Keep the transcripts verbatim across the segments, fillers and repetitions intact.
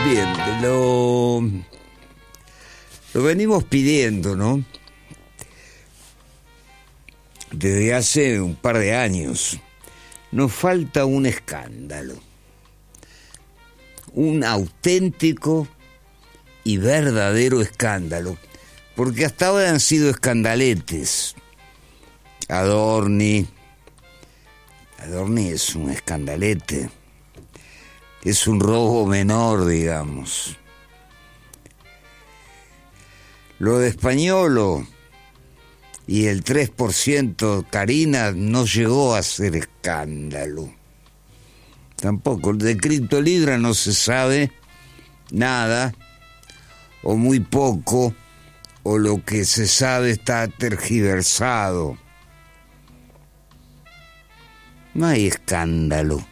Bien, lo, lo venimos pidiendo, ¿no? Desde hace un par de años. Nos falta un escándalo. Un auténtico y verdadero escándalo. Porque hasta ahora han sido escandaletes. Adorni. Adorni es un escandalete. Es un robo menor, digamos. Lo de Españolo y el tres por ciento Carina no llegó a ser escándalo. Tampoco. El de Criptolibra no se sabe nada, o muy poco, o lo que se sabe está tergiversado. No hay escándalo.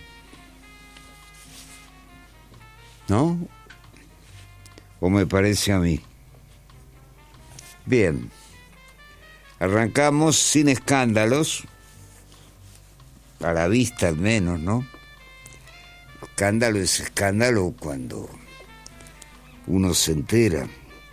¿No? ¿O me parece a mí? Bien. Arrancamos sin escándalos, a la vista al menos, ¿no? Escándalo es escándalo cuando uno se entera.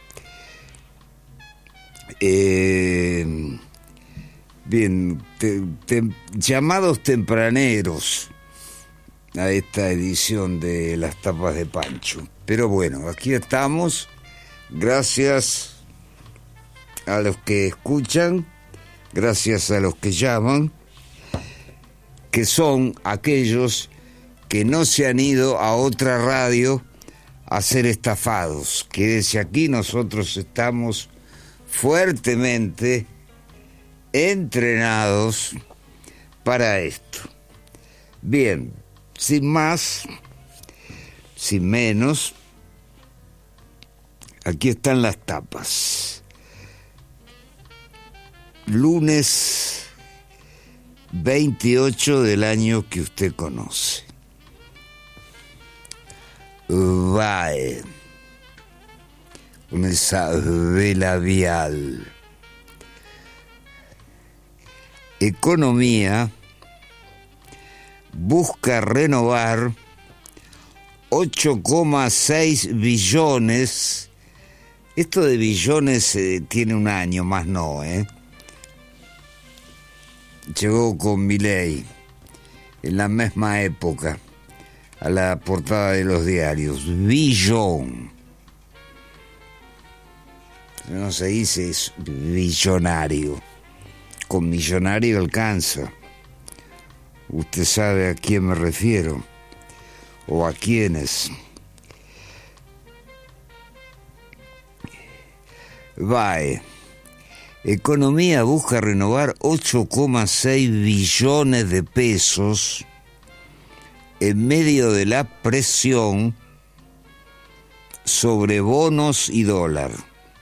Eh, bien, te, te, llamados tempraneros a esta edición de Las Tapas de Pancho. Pero bueno, aquí estamos, gracias a los que escuchan, gracias a los que llaman, que son aquellos que no se han ido a otra radio a ser estafados, que desde aquí nosotros estamos fuertemente entrenados para esto. Bien, sin más, sin menos, aquí están las tapas. Lunes veintiocho del año que usted conoce. V A E, con esa V labial. Economía busca renovar ocho coma seis billones. Esto de billones eh, tiene un año, más no, ¿eh? Llegó con Milei en la misma época a la portada de los diarios. Billón. No se dice es billonario. Con millonario alcanza. Usted sabe a quién me refiero, o a quiénes. V A E. Economía busca renovar ocho coma seis billones de pesos en medio de la presión sobre bonos y dólar.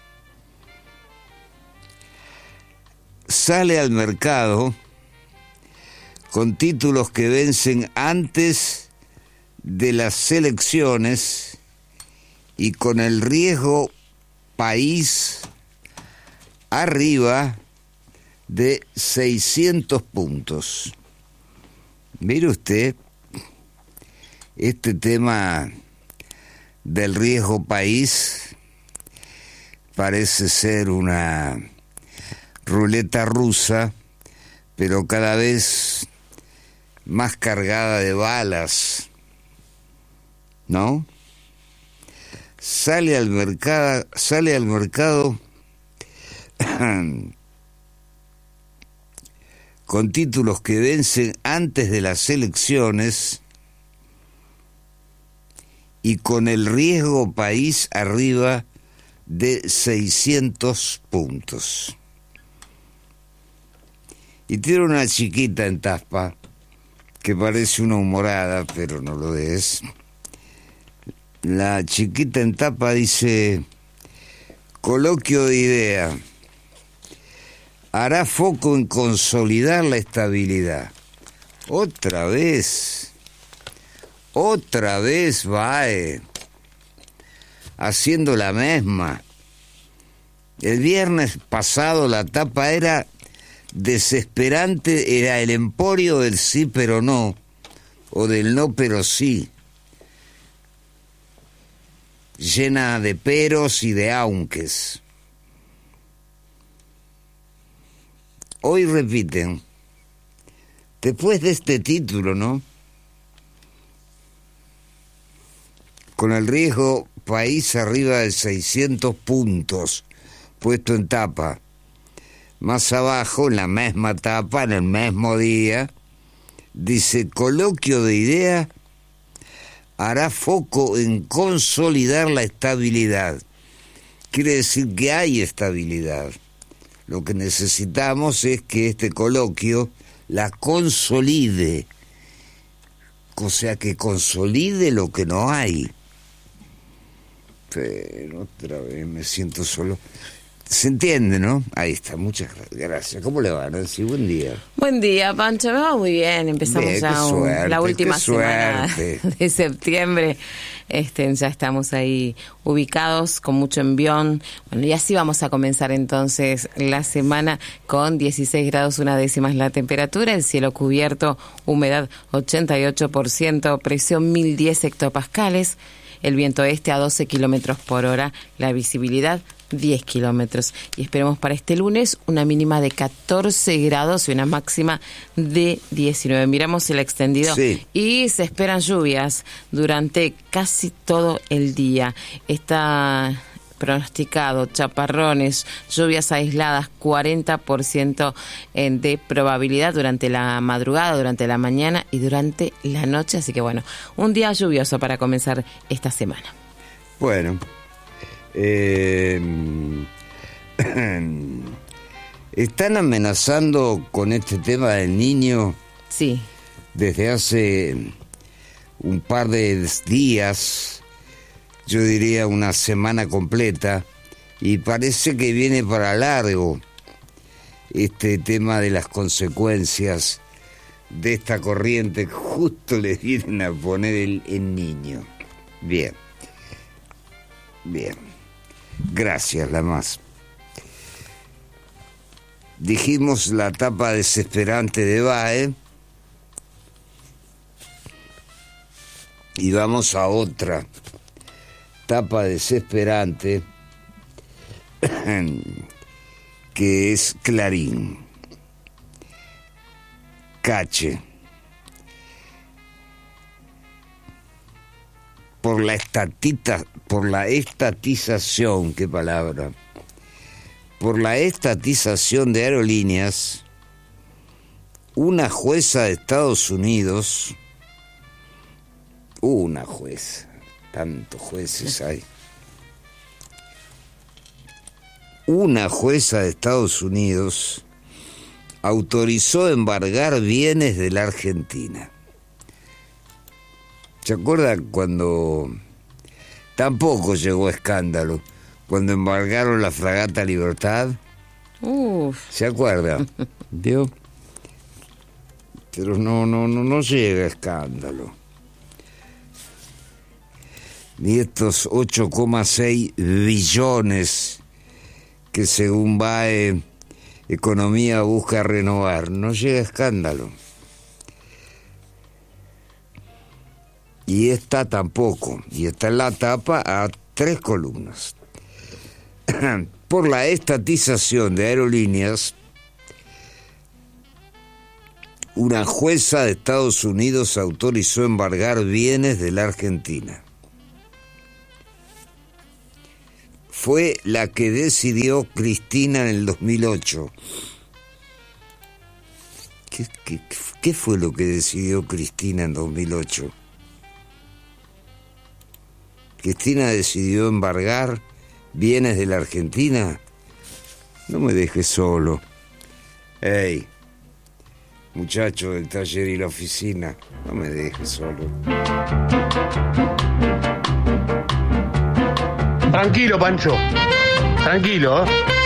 Sale al mercado con títulos que vencen antes de las elecciones y con el riesgo país arriba de seiscientos puntos. Mire usted, este tema del riesgo país parece ser una ruleta rusa, pero cada vez más cargada de balas, ¿no? Sale al mercado, sale al mercado con títulos que vencen antes de las elecciones y con el riesgo país arriba de seiscientos puntos. Y tiene una chiquita en tapa que parece una humorada, pero no lo es. La chiquita en tapa dice: coloquio de idea. Hará foco en consolidar la estabilidad. Otra vez. Otra vez V A E. Haciendo la misma. El viernes pasado la tapa era desesperante, era el emporio del sí pero no, o del no pero sí. llena de peros y de aunques. Hoy repiten, después de este título, ¿no? Con el riesgo país arriba de seiscientos puntos, puesto en tapa. Más abajo, en la misma tapa, en el mismo día, dice, coloquio de ideas hará foco en consolidar la estabilidad. Quiere decir que hay estabilidad. Lo que necesitamos es que este coloquio la consolide, o sea, que consolide lo que no hay. Pero otra vez me siento solo. Se entiende, ¿no? Ahí está, muchas gracias. ¿Cómo le va, Nancy? Buen día. Buen día, Pancho. Me va muy bien. Empezamos bien, ya un, suerte, la última semana de septiembre. Este, ya estamos ahí ubicados con mucho envión. Bueno, y así vamos a comenzar entonces la semana con dieciséis grados una décimas la temperatura, el cielo cubierto, humedad ochenta y ocho por ciento, presión mil diez hectopascales, el viento este a doce kilómetros por hora, la visibilidad diez kilómetros. Y esperemos para este lunes una mínima de catorce grados y una máxima de diecinueve. Miramos el extendido sí. Y se esperan lluvias durante casi todo el día. Está pronosticado chaparrones, lluvias aisladas, cuarenta por ciento de probabilidad durante la madrugada, durante la mañana y durante la noche. Así que bueno, un día lluvioso para comenzar esta semana. Bueno. Eh, ¿Están amenazando con este tema del niño? Sí. Desde hace un par de días, yo diría una semana completa, y parece que viene para largo este tema de las consecuencias de esta corriente que justo les vienen a poner el, el niño. Bien. Bien. Gracias, la más. Dijimos la tapa desesperante de B A E y vamos a otra tapa desesperante que es Clarín. Cache. Por la estatita, por la estatización, qué palabra, por la estatización de aerolíneas, una jueza de Estados Unidos, una jueza, tantos jueces hay, una jueza de Estados Unidos autorizó embargar bienes de la Argentina. ¿Se acuerdan cuando tampoco llegó a escándalo? Cuando embargaron la fragata Libertad. Uf. ¿Se acuerdan? ¿Vio? Pero no, no, no, no llega a escándalo. Ni estos ocho coma seis billones que según B A E Economía busca renovar. No llega a escándalo. Y esta tampoco, y está en la tapa a tres columnas. Por la estatización de aerolíneas, una jueza de Estados Unidos autorizó embargar bienes de la Argentina. Fue la que decidió Cristina en el dos mil ocho. ¿Qué, qué, qué fue lo que decidió Cristina en dos mil ocho? Cristina decidió embargar bienes de la Argentina. No me dejes solo. Ey, muchacho del taller y la oficina, no me dejes solo. Tranquilo, Pancho. Tranquilo, ¿eh?